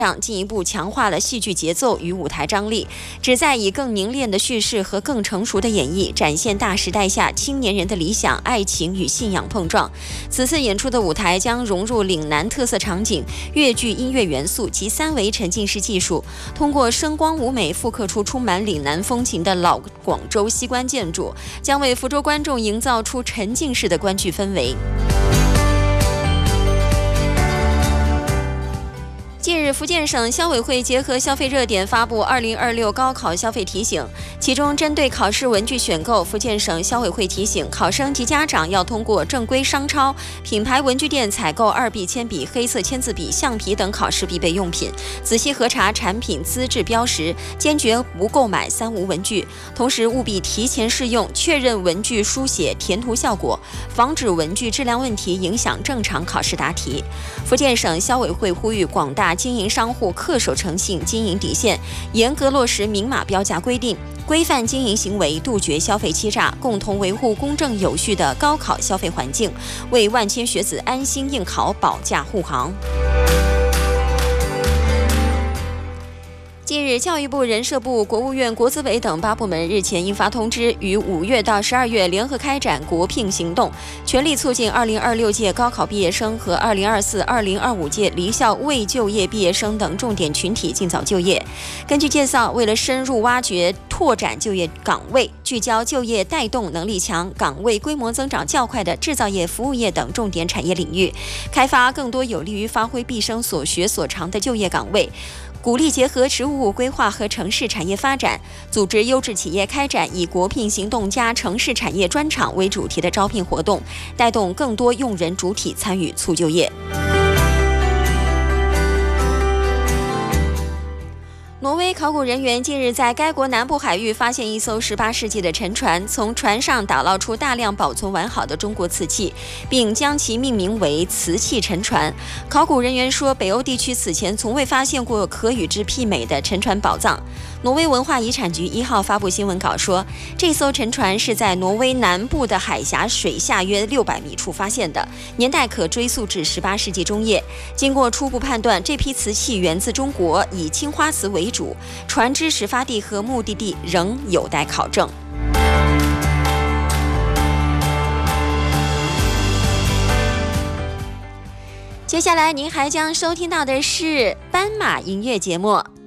上进一步强化了戏剧节奏与舞台张力，旨在以更凝练的叙事和更成熟的演绎，展现大时代下青年人的理想、爱情与信仰碰撞。此次演出的舞台将融入岭南特色场景、粤剧音乐元素及3维沉浸式技术，通过声光舞美复刻出充满岭南风情的老广州西关建筑，将为福州观众营造出沉浸式的观剧氛围。近日，福建省消委会结合消费热点发布2026高考消费提醒，其中针对考试文具选购，福建省消委会提醒考生及家长要通过正规商超、品牌文具店采购2B 铅笔、黑色签字笔、橡皮等考试必备用品，仔细核查产品资质标识，坚决不购买3无文具。同时，务必提前试用，确认文具书写填涂效果，防止文具质量问题影响正常考试答题。福建省消委会呼吁广大经营商户恪守诚信经营底线，严格落实明码标价规定，规范经营行为，杜绝消费欺诈，共同维护公正有序的高考消费环境，为万千学子安心应考保驾护航。近日，教育部、人社部、国务院国资委等8部门日前印发通知，于5月到12月联合开展国聘行动，全力促进2026届高考毕业生和2024、2025届离校未就业毕业生等重点群体尽早就业。根据介绍，为了深入挖掘、拓展就业岗位，聚焦就业带动能力强、岗位规模增长较快的制造业、服务业等重点产业领域，开发更多有利于发挥毕生所学所长的就业岗位。鼓励结合职务规划和城市产业发展，组织优质企业开展以国聘行动加城市产业专场为主题的招聘活动，带动更多用人主体参与促就业。挪威考古人员近日在该国南部海域发现一艘18世纪的沉船，从船上打捞出大量保存完好的中国瓷器，并将其命名为瓷器沉船。考古人员说，北欧地区此前从未发现过可与之媲美的沉船宝藏。挪威文化遗产局1号发布新闻稿说，这艘沉船是在挪威南部的海峡水下约600米处发现的，年代可追溯至18世纪中叶。经过初步判断，这批瓷器源自中国，以青花瓷为主，船只始发地和目的地仍有待考证。接下来您还将收听到的是斑马音乐节目。